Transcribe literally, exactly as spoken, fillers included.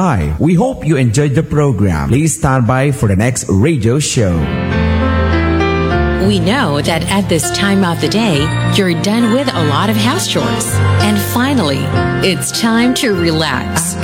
by. We hope you enjoyed the program. Please stand by for the next radio show. We know that at this time of the day, you're done with a lot of house chores. And finally, it's time to relax.